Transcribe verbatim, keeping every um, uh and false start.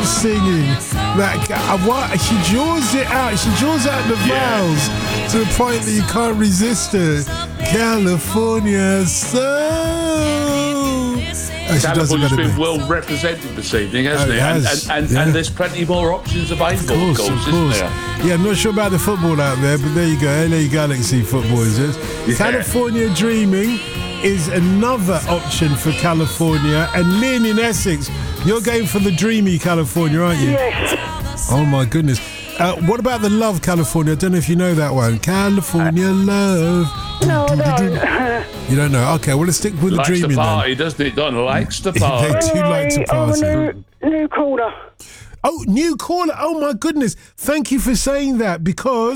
start singing. Like, uh, what? She draws it out. She draws out the vowels yeah. to the point that you can't resist it. California soul. Oh, California's been well represented this evening, hasn't oh, it? it has. And, and, and, yeah. and there's plenty more options available, of course, of course, of course. isn't there? Yeah, I'm not sure about the football out there, but there you go. L A Galaxy football is it? Yeah. California Dreaming is another option for California. And Lynn in Essex, you're going for the dreamy California, aren't you? Yes. Oh, my goodness. Uh, what about the Love California? I don't know if you know that one. California Love. No, I don't. You don't know? Okay, well, let's stick with likes the dreaming to party, then. doesn't it, Don? Likes to party. They do like to party. Oh, new, new caller. Oh, new caller. Oh, my goodness. Thank you for saying that because...